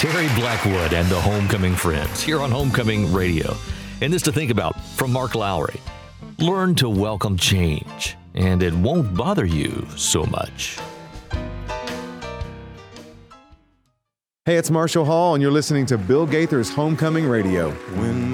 Terry Blackwood and the Homecoming Friends here on Homecoming Radio. And this to think about from Mark Lowry. Learn to welcome change, and it won't bother you so much. Hey, it's Marshall Hall, and you're listening to Bill Gaither's Homecoming Radio.